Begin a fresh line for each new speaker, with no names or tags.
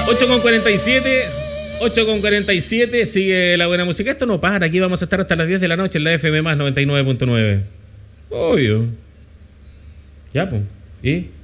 8:47. 8:47, sigue la buena música. Esto no para, aquí vamos a estar hasta las 10 de la noche en la FM más 99.9. Obvio. Ya, pues. ¿Y?